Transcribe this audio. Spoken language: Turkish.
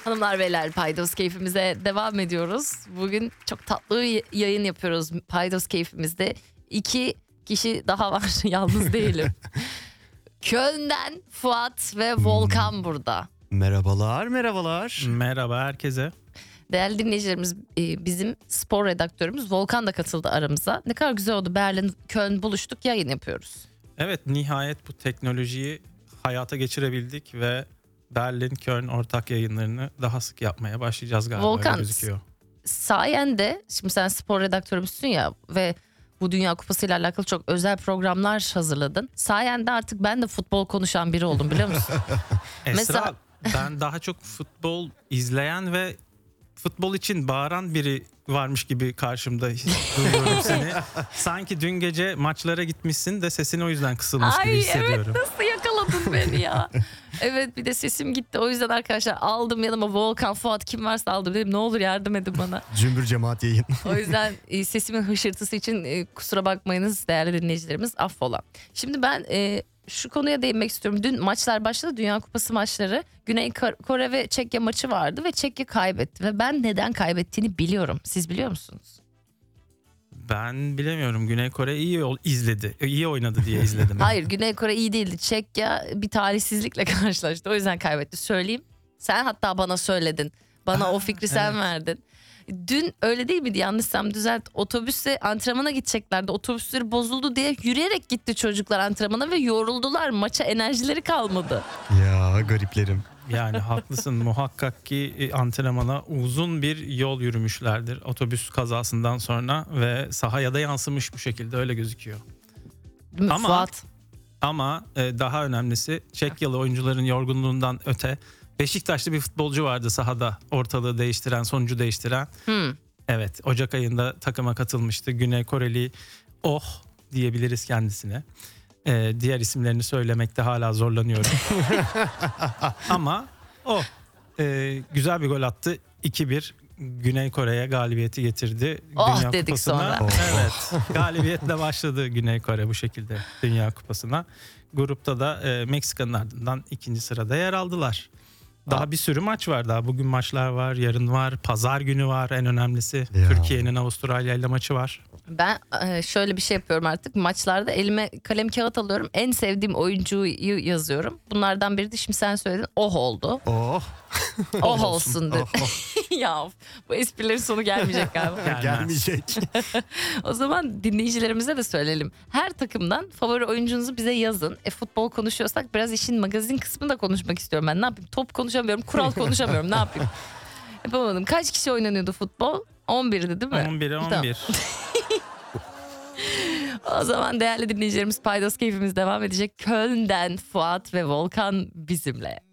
Hanımlar beyler, Paydos keyfimize devam ediyoruz. Bugün çok tatlı bir yayın yapıyoruz Paydos keyfimizde. 2 kişi daha var, yalnız değilim. Köln'den Fuat ve Volkan burada. Merhabalar, merhabalar. Merhaba herkese. Değerli dinleyicilerimiz, bizim spor redaktörümüz Volkan da katıldı aramıza. Ne kadar güzel oldu, Berlin, Köln buluştuk, yayın yapıyoruz. Evet, nihayet bu teknolojiyi hayata geçirebildik ve Berlin, Köln ortak yayınlarını daha sık yapmaya başlayacağız galiba. Volkan, öyle gözüküyor. Sayende, şimdi sen spor redaktörümüzsün ya ve bu Dünya Kupası ile alakalı çok özel programlar hazırladın. Sayende artık ben de futbol konuşan biri oldum, biliyor musun? Esra, Mesela- ben daha çok futbol izleyen ve futbol için bağıran biri varmış gibi karşımda duyuyorum seni. Sanki dün gece maçlara gitmişsin de sesin o yüzden kısılmış gibi Ay hissediyorum. evet, nasıl yakaladın beni ya. Evet, bir de sesim gitti, o yüzden arkadaşlar aldım yanıma Volkan, Fuat, kim varsa aldım, dedim ne olur yardım edin bana. Cümbür cemaat yayın. O yüzden sesimin hışırtısı için kusura bakmayınız değerli dinleyicilerimiz, affola. Şimdi ben şu konuya değinmek istiyorum. Dün maçlar başladı, Dünya Kupası maçları. Güney Kore ve Çekya maçı vardı ve Çekya kaybetti. Ve ben neden kaybettiğini biliyorum. Siz biliyor musunuz? Ben bilemiyorum. Güney Kore iyi oynadı diye izledim. Hayır, Güney Kore iyi değildi. Çekya bir talihsizlikle karşılaştı. O yüzden kaybetti. Söyleyeyim. Sen hatta bana söyledin. Bana o fikri sen verdin. Dün öyle değil miydi? Yanlışsam düzelt. Otobüsle antrenmana gideceklerdi. Otobüsleri bozuldu diye yürüyerek gitti çocuklar antrenmana ve yoruldular. Maça enerjileri kalmadı. Ya gariplerim. Yani haklısın, muhakkak ki antrenmana uzun bir yol yürümüşlerdir otobüs kazasından sonra ve sahaya da yansımış bu şekilde, öyle gözüküyor. Değil mi Ama- Fuat? Ama daha önemlisi Çekyalı oyuncuların yorgunluğundan öte Beşiktaşlı bir futbolcu vardı sahada, ortalığı değiştiren, sonucu değiştiren. Evet, Ocak ayında takıma katılmıştı. Güney Koreli diyebiliriz kendisine. Diğer isimlerini söylemekte hala zorlanıyorum. Ama güzel bir gol attı. 2-1 Güney Kore'ye galibiyeti getirdi. Oh dedik sonra. Evet, galibiyetle başladı Güney Kore bu şekilde Dünya Kupası'na. Grupta da Meksika'nın ardından 2. sırada yer aldılar. Daha bir sürü maç var daha. Bugün maçlar var, yarın var, pazar günü var en önemlisi. Ya. Türkiye'nin Avustralya ile maçı var. Ben şöyle bir şey yapıyorum artık. Maçlarda elime kalem kağıt alıyorum. En sevdiğim oyuncuyu yazıyorum. Bunlardan biri de şimdi sen söyledin. oldu. Oh. Olsun dedi. Ya bu esprilerin sonu gelmeyecek galiba. Gelmez. Gelmeyecek. O zaman dinleyicilerimize de söyleyelim. Her takımdan favori oyuncunuzu bize yazın. Futbol konuşuyorsak biraz işin magazin kısmını da konuşmak istiyorum ben. Ne yapayım? Top konuşamıyorum, kural konuşamıyorum. Ne yapayım? Yapamadım. Kaç kişi oynanıyordu futbol? 11'di değil mi? 11'e 11. Tamam. O zaman değerli dinleyicilerimiz, Paydos keyfimiz devam edecek. Köln'den Fuat ve Volkan bizimle.